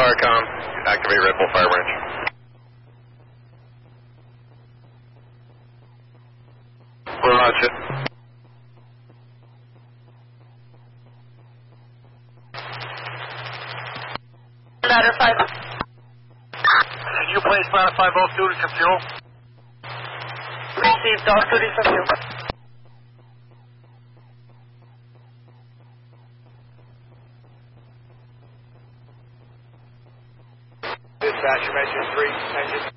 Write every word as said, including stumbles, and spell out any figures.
Firecom, activate Red Bull Fire Branch. We're Roger. Ladder five. Can you place Ladder five off duty for fuel? Received off duty from you. Dispatch, engine three, engine